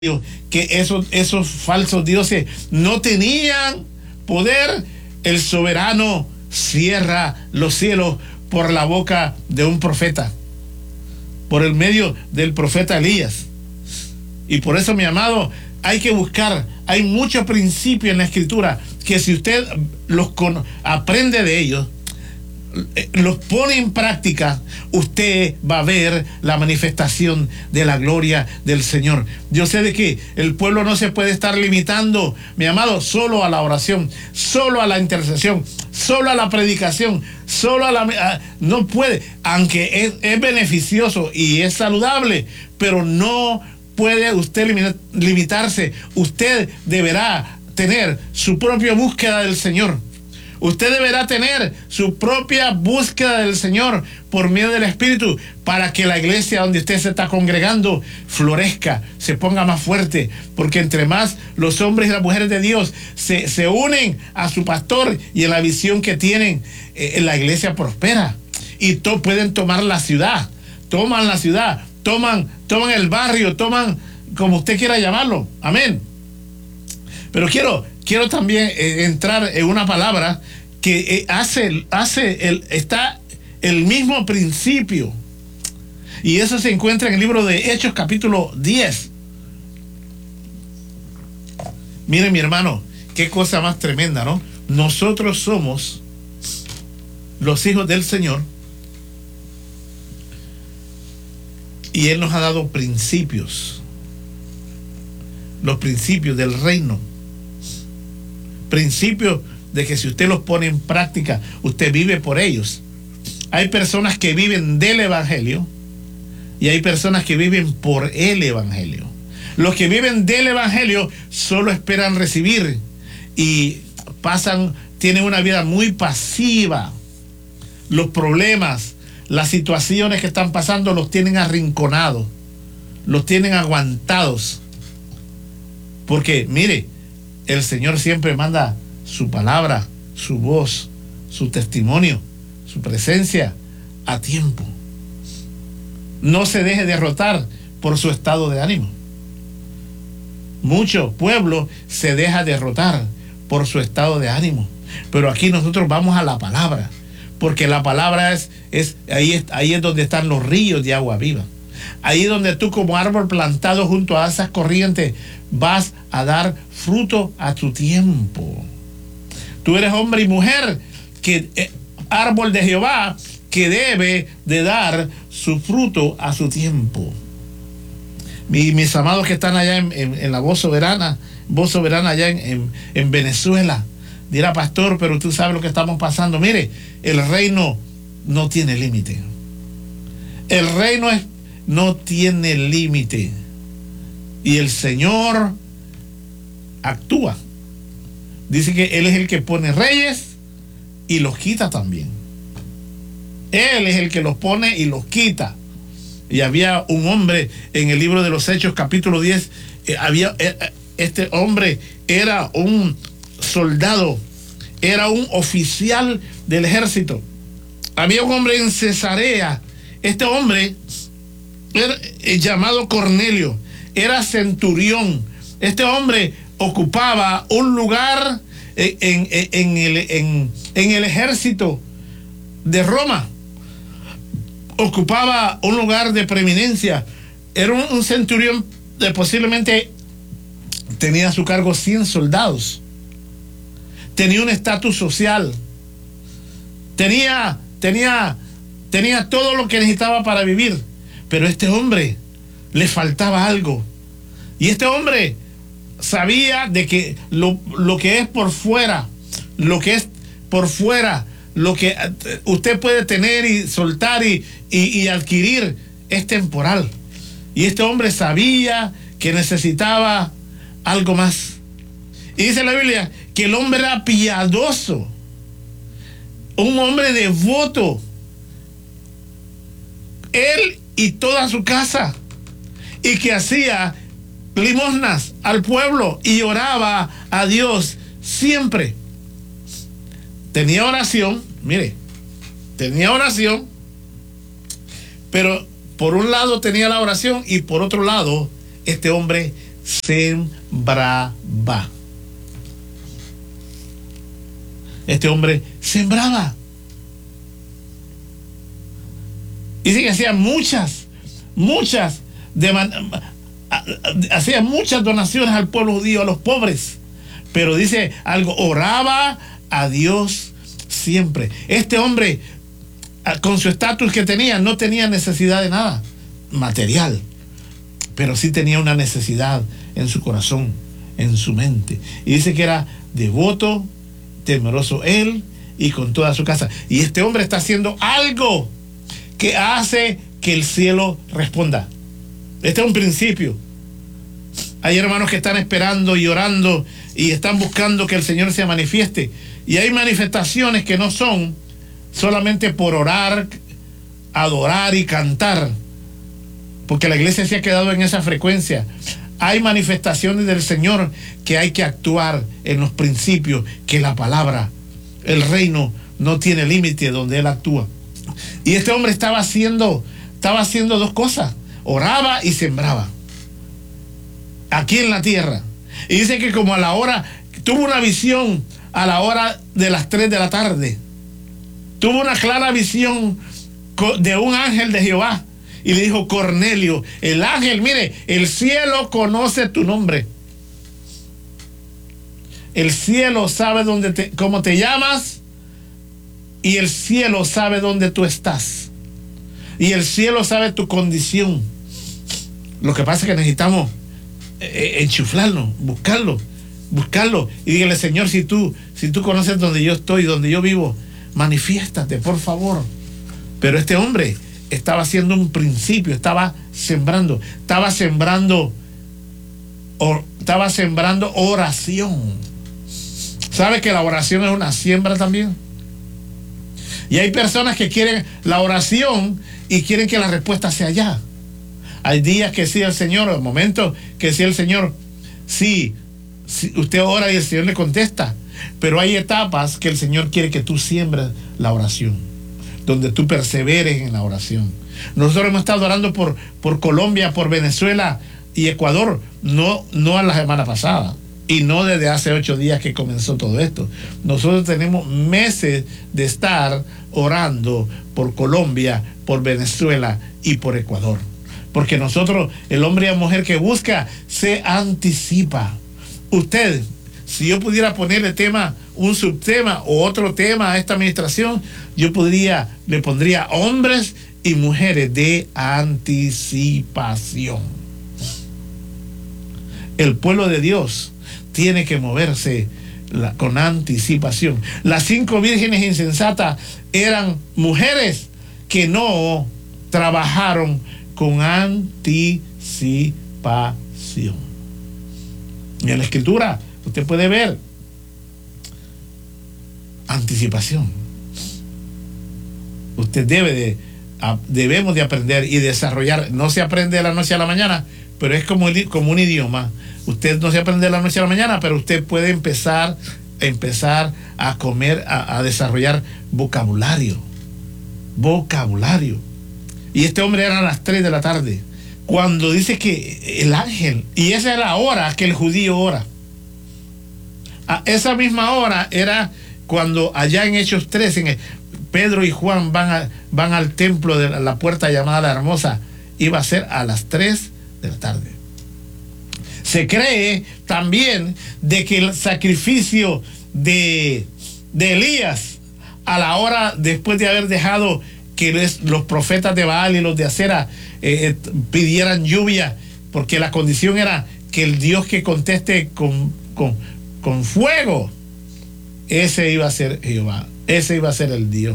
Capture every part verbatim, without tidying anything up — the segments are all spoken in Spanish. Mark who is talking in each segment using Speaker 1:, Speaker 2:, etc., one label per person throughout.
Speaker 1: que esos, esos falsos dioses no tenían poder, el soberano cierra los cielos por la boca de un profeta, por el medio del profeta Elías. Y por eso, mi amado, hay que buscar, hay muchos principios en la escritura que si usted los con, aprende de ellos, los pone en práctica, usted va a ver la manifestación de la gloria del Señor. Yo sé de que el pueblo no se puede estar limitando, mi amado, solo a la oración, solo a la intercesión, solo a la predicación, solo a la... A, no puede, aunque es, es beneficioso y es saludable, pero no puede usted limitar, limitarse. Usted deberá tener su propia búsqueda del Señor. Usted deberá tener su propia búsqueda del Señor por medio del Espíritu para que la iglesia donde usted se está congregando florezca, se ponga más fuerte, porque entre más los hombres y las mujeres de Dios se, se unen a su pastor y en la visión que tienen, eh, la iglesia prospera y to, pueden tomar la ciudad, toman la ciudad, toman, toman el barrio, toman como usted quiera llamarlo. Amén. Pero quiero... Quiero también eh, entrar en una palabra que eh, hace, hace el, está el mismo principio. Y eso se encuentra en el libro de Hechos capítulo diez. Miren, mi hermano, qué cosa más tremenda, ¿no? Nosotros somos los hijos del Señor y Él nos ha dado principios. Los principios del reino. Principios de que si usted los pone en práctica, usted vive por ellos. Hay personas que viven del Evangelio y hay personas que viven por el Evangelio. Los que viven del Evangelio solo esperan recibir y pasan, tienen una vida muy pasiva. Los problemas, las situaciones que están pasando los tienen arrinconados, los tienen aguantados. Porque, mire, el Señor siempre manda su palabra, su voz, su testimonio, su presencia a tiempo. No se deje derrotar por su estado de ánimo. Mucho pueblo se deja derrotar por su estado de ánimo. Pero aquí nosotros vamos a la palabra, porque la palabra es, es, ahí, es ahí es donde están los ríos de agua viva. Ahí donde tú como árbol plantado junto a esas corrientes vas a dar fruto a tu tiempo. Tú eres hombre y mujer, que eh, árbol de Jehová, que debe de dar su fruto a su tiempo. Mi, mis amados que están allá en, en, en la voz soberana, voz soberana allá en, en, en Venezuela, dirá, pastor, pero tú sabes lo que estamos pasando. Mire, el reino no tiene límite. El reino es no tiene límite. Y el Señor actúa. Dice que Él es el que pone reyes y los quita también. Él es el que los pone y los quita. Y había un hombre en el libro de los Hechos, capítulo diez. Eh, había, eh, este hombre era un soldado, era un oficial del ejército. Había un hombre en Cesarea. Este hombre era llamado Cornelio, era centurión. Este hombre ocupaba un lugar en, en, en, el, en, en el ejército de Roma. Ocupaba un lugar de preeminencia. Era un, un centurión de posiblemente tenía a su cargo cien soldados. Tenía un estatus social. Tenía, tenía, tenía todo lo que necesitaba para vivir. Pero a este hombre le faltaba algo. Y este hombre sabía de que lo, lo que es por fuera, lo que es por fuera, lo que usted puede tener y soltar y, y, y adquirir es temporal. Y este hombre sabía que necesitaba algo más. Y dice la Biblia que el hombre era piadoso, un hombre devoto. Él y toda su casa, y que hacía limosnas al pueblo y oraba a Dios siempre. Tenía oración, mire, tenía oración, pero por un lado tenía la oración y por otro lado este hombre sembraba. Este hombre sembraba. Dice que hacía muchas, muchas, hacía muchas donaciones al pueblo judío, a los pobres. Pero dice algo, oraba a Dios siempre. Este hombre, con su estatus que tenía, no tenía necesidad de nada material, pero sí tenía una necesidad en su corazón, en su mente. Y dice que era devoto, temeroso él y con toda su casa. Y este hombre está haciendo algo que hace que el cielo responda. Este es un principio. Hay hermanos que están esperando y orando y están buscando que el Señor se manifieste. Y hay manifestaciones que no son solamente por orar, adorar y cantar, porque la iglesia se ha quedado en esa frecuencia. Hay manifestaciones del Señor que hay que actuar en los principios, que la palabra, el reino no tiene límite donde Él actúa. Y este hombre estaba haciendo, estaba haciendo dos cosas: oraba y sembraba aquí en la tierra. Y dice que como a la hora, tuvo una visión a la hora de las tres de la tarde. Tuvo una clara visión de un ángel de Jehová. Y le dijo: Cornelio. El ángel, mire, el cielo conoce tu nombre. El cielo sabe dónde te, cómo te llamas. Y el cielo sabe dónde tú estás. Y el cielo sabe tu condición. Lo que pasa es que necesitamos eh, enchuflarnos, buscarlo, buscarlo. Y dígale: Señor, si tú, si tú conoces donde yo estoy, donde yo vivo, manifiéstate, por favor. Pero este hombre estaba haciendo un principio, estaba sembrando, estaba sembrando, or, estaba sembrando oración. ¿Sabe que la oración es una siembra también? Y hay personas que quieren la oración y quieren que la respuesta sea ya. Hay días que sí el Señor, o momentos que sí el Señor, sí, sí, usted ora y el Señor le contesta. Pero hay etapas que el Señor quiere que tú siembres la oración, donde tú perseveres en la oración. Nosotros hemos estado orando por, por Colombia, por Venezuela y Ecuador, no, no a la semana pasada, y no desde hace ocho días que comenzó todo esto. Nosotros tenemos meses de estar orando por Colombia, por Venezuela y por Ecuador. Porque nosotros, el hombre y la mujer que busca, se anticipa. Usted, si yo pudiera ponerle tema, un subtema o otro tema a esta administración, yo podría, le pondría hombres y mujeres de anticipación. El pueblo de Dios tiene que moverse la, con anticipación. Las cinco vírgenes insensatas eran mujeres que no trabajaron con anticipación. Y en la escritura usted puede ver anticipación. Usted debe de, a, debemos de aprender y desarrollar. No se aprende de la noche a la mañana, pero es como, como un idioma. Usted no se aprende de la noche a la mañana, pero usted puede empezar, empezar a comer, a, a desarrollar vocabulario. Vocabulario. Y este hombre era a las tres de la tarde, cuando dice que el ángel, y esa es la hora que el judío ora. A esa misma hora era cuando allá en Hechos tres, en el, Pedro y Juan van, a, van al templo de la, la puerta llamada La Hermosa. Iba a ser a las tres de la tarde. Se cree también de que el sacrificio de, de Elías, a la hora después de haber dejado que les, los profetas de Baal y los de Acera eh, pidieran lluvia, porque la condición era que el Dios que conteste con, con, con fuego, ese iba a ser Jehová, ese iba a ser el Dios.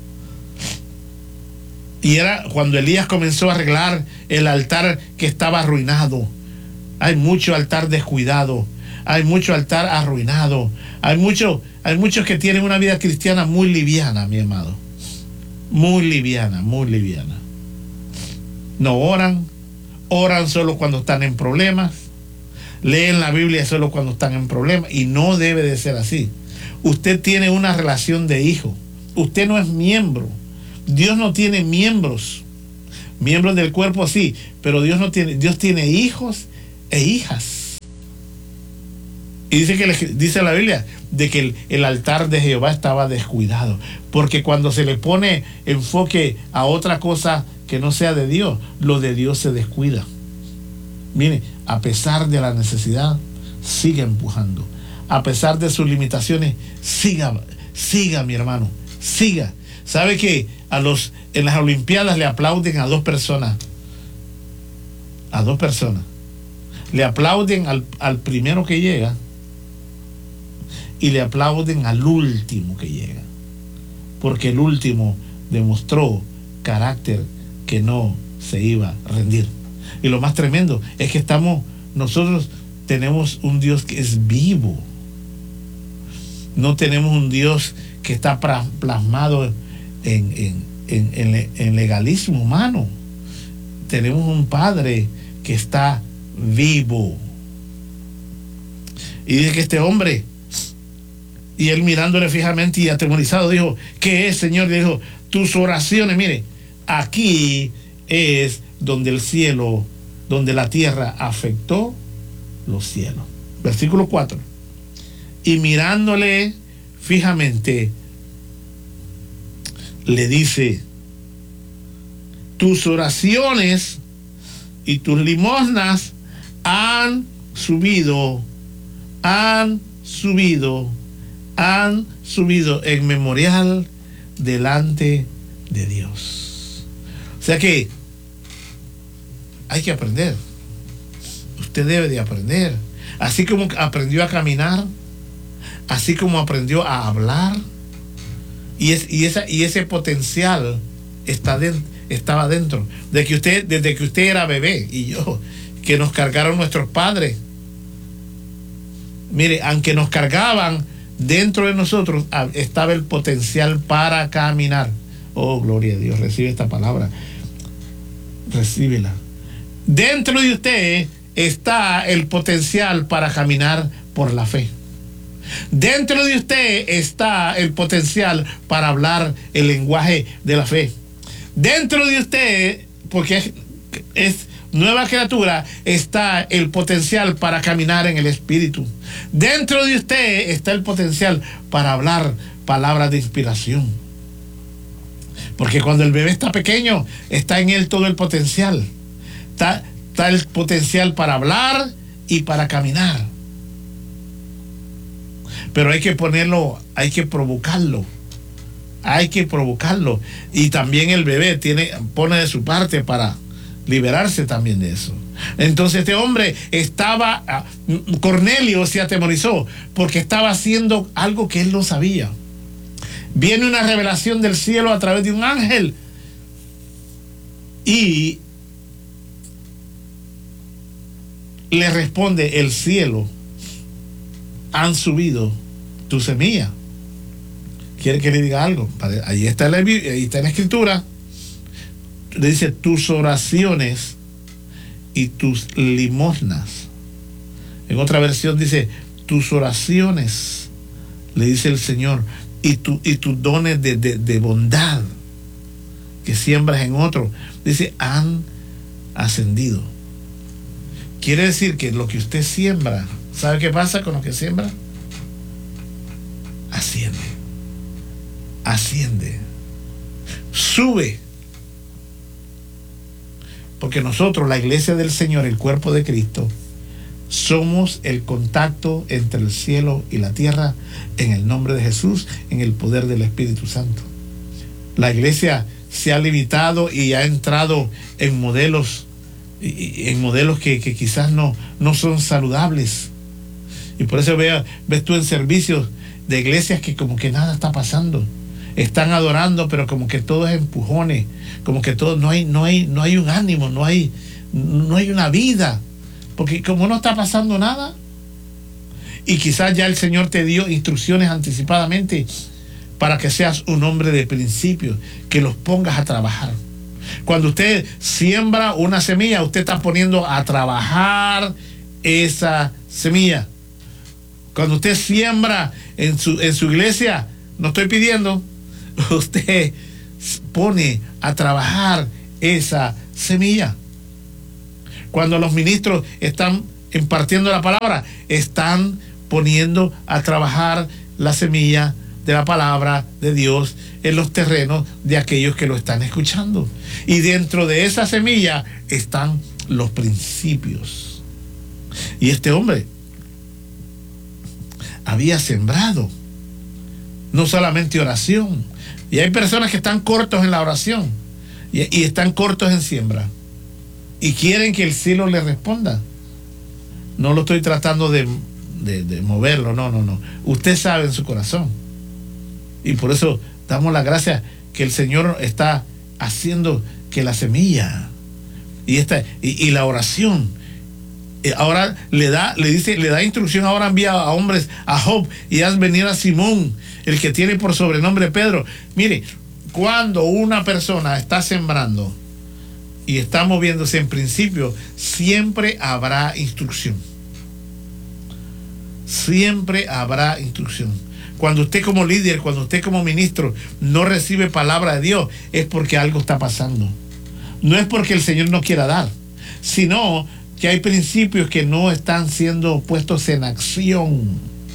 Speaker 1: Y era cuando Elías comenzó a arreglar el altar que estaba arruinado. Hay mucho altar descuidado, hay mucho altar arruinado, hay mucho, hay muchos que tienen una vida cristiana muy liviana, mi amado, muy liviana, muy liviana. No oran, oran solo cuando están en problemas, leen la Biblia solo cuando están en problemas, y no debe de ser así. Usted tiene una relación de hijo, usted no es miembro, Dios no tiene miembros, miembros del cuerpo sí, pero Dios no tiene, Dios tiene hijos e hijas. Y dice, que le, dice la Biblia de que el, el altar de Jehová estaba descuidado. Porque cuando se le pone enfoque a otra cosa que no sea de Dios, lo de Dios se descuida. Mire, a pesar de la necesidad, siga empujando. A pesar de sus limitaciones, siga, siga, mi hermano, siga. ¿Sabe que a los, en las Olimpiadas le aplauden a dos personas? A dos personas. Le aplauden al, al primero que llega y le aplauden al último que llega. Porque el último demostró carácter que no se iba a rendir. Y lo más tremendo es que estamos, nosotros tenemos un Dios que es vivo. No tenemos un Dios que está plasmado en, en, en, en, en legalismo humano. Tenemos un Padre que está vivo. Y dice que este hombre, y él mirándole fijamente y atemorizado, dijo, ¿qué es, Señor? Y dijo, tus oraciones, mire, aquí es donde el cielo, donde la tierra afectó los cielos. Versículo cuatro. Y mirándole fijamente, le dice, tus oraciones y tus limosnas han subido, han subido, han subido en memorial delante de Dios. O sea que hay que aprender. Usted debe de aprender. Así como aprendió a caminar, así como aprendió a hablar, y, es, y, esa, y ese potencial está dentro, estaba dentro. De que usted, desde que usted era bebé, y yo, que nos cargaron nuestros padres. Mire, aunque nos cargaban, dentro de nosotros estaba el potencial para caminar. Oh, gloria a Dios, recibe esta palabra. Recíbela. Dentro de usted está el potencial para caminar por la fe. Dentro de usted está el potencial para hablar el lenguaje de la fe. Dentro de usted, porque es, es nueva criatura, está el potencial para caminar en el Espíritu. Dentro de usted está el potencial para hablar palabras de inspiración. Porque cuando el bebé está pequeño, está en él todo el potencial. Está, está el potencial para hablar y para caminar. Pero hay que ponerlo, hay que provocarlo. Hay que provocarlo. Y también el bebé tiene, pone de su parte para liberarse también de eso. Entonces este hombre estaba, Cornelio se atemorizó porque estaba haciendo algo que él no sabía. Viene una revelación del cielo a través de un ángel y le responde el cielo: han subido tu semilla. ¿Quiere que le diga algo? Ahí está en la, ahí está en la escritura. Le dice tus oraciones y tus limosnas. En otra versión dice tus oraciones, le dice el Señor, y, tu, y tus dones de, de, de bondad que siembras en otro, dice, han ascendido. Quiere decir que lo que usted siembra, ¿sabe qué pasa con lo que siembra? Asciende. Asciende. Sube. Porque nosotros, la iglesia del Señor, el cuerpo de Cristo, somos el contacto entre el cielo y la tierra en el nombre de Jesús, en el poder del Espíritu Santo. La iglesia se ha limitado y ha entrado en modelos, en modelos que, que quizás no, no son saludables. Y por eso ve, ves tú en servicios de iglesias que como que nada está pasando. Están adorando, pero como que todo es empujones, como que todo, no hay, no hay, no hay un ánimo, no hay, no hay una vida, porque como no está pasando nada, y quizás ya el Señor te dio instrucciones anticipadamente para que seas un hombre de principios, que los pongas a trabajar. Cuando usted siembra una semilla, usted está poniendo a trabajar esa semilla. Cuando usted siembra en su, en su iglesia, no estoy pidiendo, usted pone a trabajar esa semilla. Cuando los ministros están impartiendo la palabra, están poniendo a trabajar la semilla de la palabra de Dios en los terrenos de aquellos que lo están escuchando. Y dentro de esa semilla están los principios. Y este hombre había sembrado no solamente oración. Y hay personas que están cortos en la oración y, y están cortos en siembra y quieren que el cielo les responda. No lo estoy tratando de, de, de moverlo, no, no, no. Usted sabe en su corazón. Y por eso damos la gracia que el Señor está haciendo que la semilla y, esta, y, y la oración, ahora le da, le dice, le da instrucción, ahora envía a hombres a Job y haz venir a Simón, el que tiene por sobrenombre Pedro. Mire, cuando una persona está sembrando y está moviéndose, en principio siempre habrá instrucción. Siempre habrá instrucción. Cuando usted como líder, cuando usted como ministro no recibe palabra de Dios, es porque algo está pasando. No es porque el Señor no quiera dar, sino que hay principios que no están siendo puestos en acción.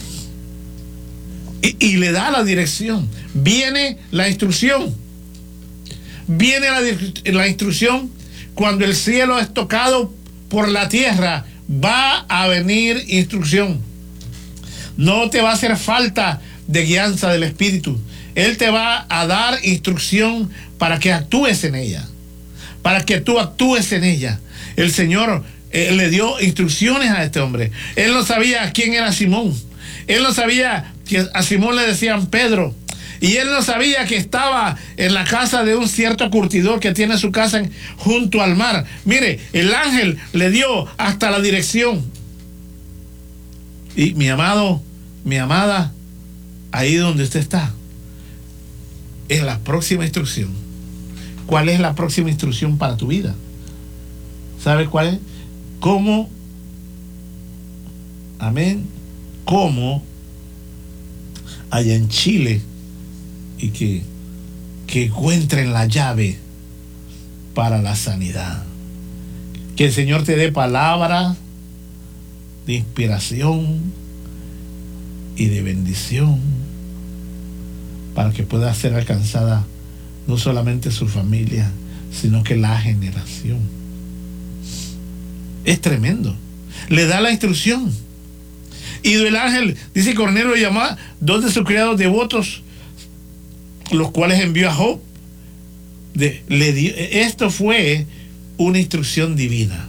Speaker 1: Y, y le da la dirección. Viene la instrucción. Viene la, la instrucción cuando el cielo es tocado por la tierra. Va a venir instrucción. No te va a hacer falta de guianza del Espíritu. Él te va a dar instrucción para que actúes en ella. Para que tú actúes en ella. El Señor eh, le dio instrucciones a este hombre. Él no sabía quién era Simón. Él no sabía que a Simón le decían Pedro. Y él no sabía que estaba en la casa de un cierto curtidor que tiene su casa en, junto al mar. Mire, el ángel le dio hasta la dirección. Y mi amado, mi amada, ahí donde usted está, es la próxima instrucción. ¿Cuál es la próxima instrucción para tu vida? ¿Sabe cuál es? ¿Cómo? Amén. ¿Cómo allá en Chile y que, que encuentren la llave para la sanidad? Que el Señor te dé palabra de inspiración y de bendición para que pueda ser alcanzada no solamente su familia, sino que la generación. Es tremendo. Le da la instrucción. Y el ángel, dice Cornelio, llamó a dos de sus criados devotos, los cuales envió a Job. De, le dio, esto fue una instrucción divina.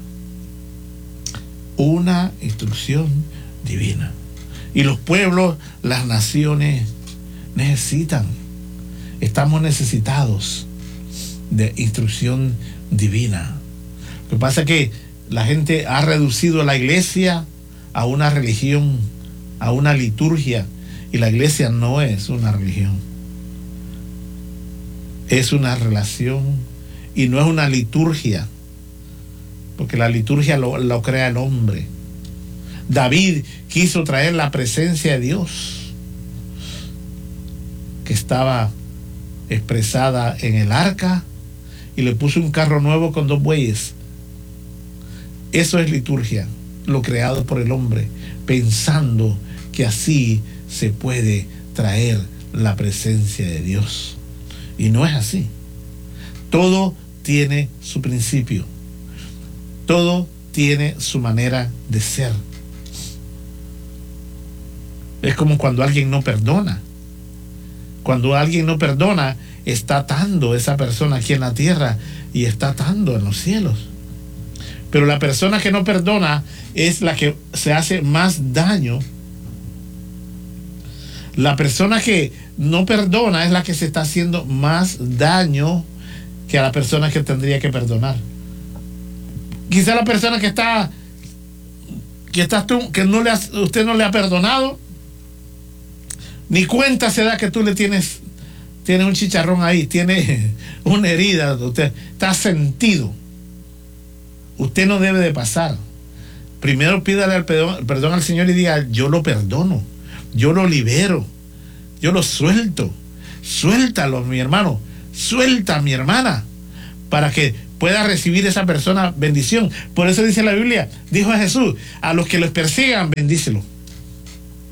Speaker 1: Una instrucción divina. Y los pueblos, las naciones necesitan, estamos necesitados de instrucción divina. Lo que pasa es que la gente ha reducido la iglesia a una religión, a una liturgia, y la iglesia no es una religión, es una relación y no es una liturgia, porque la liturgia lo, lo crea el hombre. David quiso traer la presencia de Dios que estaba expresada en el arca y le puso un carro nuevo con dos bueyes. Eso es liturgia, lo creado por el hombre, pensando que así se puede traer la presencia de Dios. Y no es así. Todo tiene su principio. Todo tiene su manera de ser. Es como cuando alguien no perdona. Cuando alguien no perdona, está atando a esa persona aquí en la tierra y está atando en los cielos. Pero la persona que no perdona es la que se hace más daño. La persona que no perdona es la que se está haciendo más daño que a la persona que tendría que perdonar. Quizá la persona que está que estás tú, que no le has, usted no le ha perdonado, ni cuenta se da que tú le tienes, tiene un chicharrón ahí, tiene una herida, usted está sentido. Usted no debe de pasar. Primero pídale el perdón, perdón al Señor y diga, yo lo perdono, yo lo libero, yo lo suelto. Suéltalo, mi hermano, suelta, mi hermana, para que pueda recibir esa persona bendición. Por eso dice la Biblia, dijo a Jesús, a los que los persigan, bendícelo.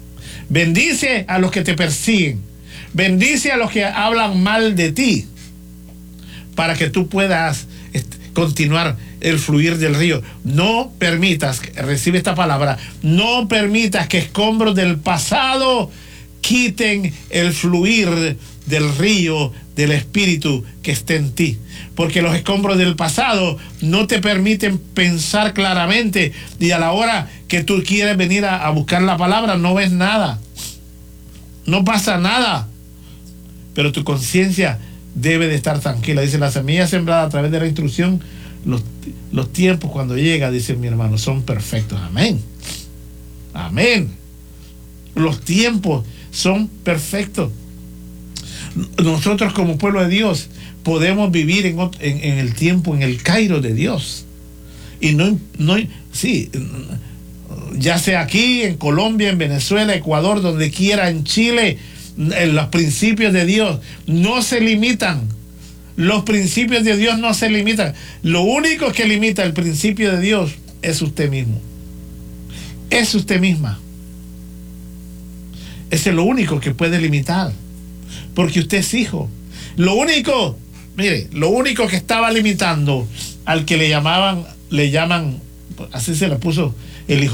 Speaker 1: Bendice a los que te persiguen. Bendice a los que hablan mal de ti, para que tú puedas este, continuar el fluir del río. No permitas, recibe esta palabra, no permitas que escombros del pasado quiten el fluir del río del Espíritu que esté en ti, porque los escombros del pasado no te permiten pensar claramente, y a la hora que tú quieres venir a, a buscar la palabra no ves nada, no pasa nada, pero tu conciencia debe de estar tranquila. Dice, la semilla sembrada a través de la instrucción, los, los tiempos cuando llega, dice mi hermano, son perfectos. Amén, amén. Los tiempos son perfectos. Nosotros como pueblo de Dios podemos vivir en, en, en el tiempo, en el Cairo de Dios. Y no, no, sí, ya sea aquí, en Colombia, en Venezuela, Ecuador, donde quiera, en Chile, en los principios de Dios no se limitan. Los principios de Dios no se limitan. Lo único que limita el principio de Dios es usted mismo. Es usted misma. Ese es lo único que puede limitar, porque usted es hijo. Lo único, mire, lo único que estaba limitando al que le llamaban, le llaman, así se le puso el hijo